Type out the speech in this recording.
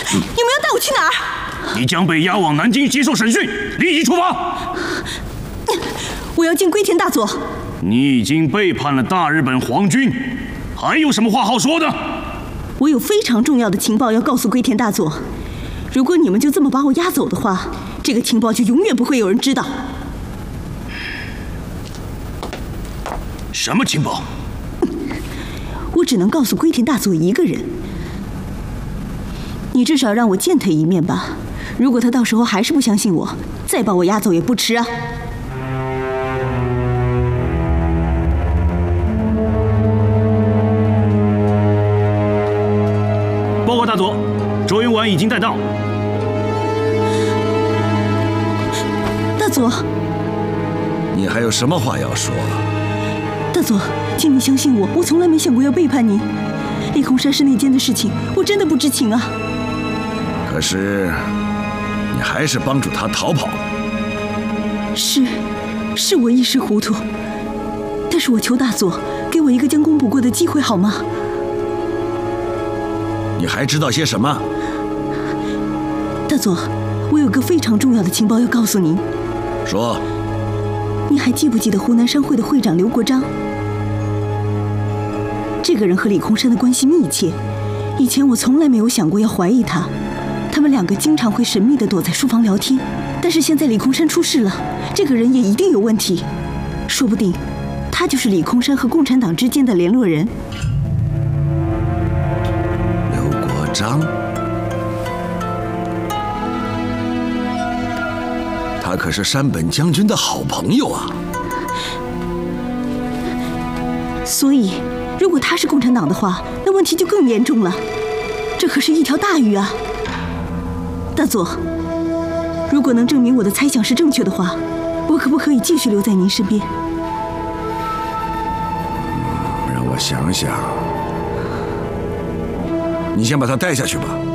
你们要带我去哪儿？ 你将被押往南京接受审讯，立即出发。 我要见龟田大佐。 你已经背叛了大日本皇军，还有什么话好说的？ 我有非常重要的情报要告诉龟田大佐。如果你们就这么把我押走的话，这个情报就永远不会有人知道。 什么情报？ 我只能告诉龟田大佐一个人。你至少让我见他一面吧。如果他到时候还是不相信我，再把我押走也不迟啊。 报告大佐，卓云丸已经带到。 大佐， 你还有什么话要说？ 大佐，请你相信我，我从来没想过要背叛您。李空山是内奸的事情，我真的不知情啊。 可是，你还是帮助他逃跑。 是我一时糊涂，但是我求大佐给我一个将功补过的机会好吗？ 你还知道些什么？ 大佐，我有个非常重要的情报要告诉您。 说。 你还记不记得湖南商会的会长刘国璋？这个人和李空山的关系密切，以前我从来没有想过要怀疑他。他们两个经常会神秘地躲在书房聊天，但是现在李空山出事了，这个人也一定有问题，说不定他就是李空山和共产党之间的联络人。 刘国璋，他可是山本将军的好朋友啊。 所以，如果他是共产党的话，那问题就更严重了。这可是一条大鱼啊！大佐，如果能证明我的猜想是正确的话，我可不可以继续留在您身边？ 让我想想，你先把他带下去吧。